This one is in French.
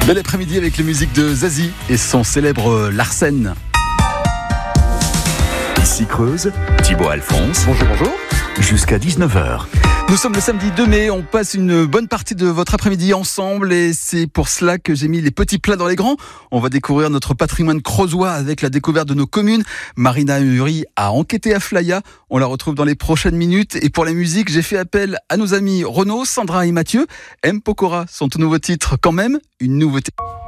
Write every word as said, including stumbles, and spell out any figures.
Bel après-midi avec les musiques de Zazie et son célèbre Larsen. Ici Creuse, Thibaut Alphonse. Bonjour, bonjour. Jusqu'à dix-neuf heures. Nous sommes le samedi deux mai, on passe une bonne partie de votre après-midi ensemble et c'est pour cela que j'ai mis les petits plats dans les grands. On va découvrir notre patrimoine creusois avec la découverte de nos communes. Marina Uri a enquêté à Flaya, on la retrouve dans les prochaines minutes. Et pour la musique, j'ai fait appel à nos amis Renaud, Sandra et Mathieu. M. Pokora, son tout nouveau titre quand même, une nouveauté.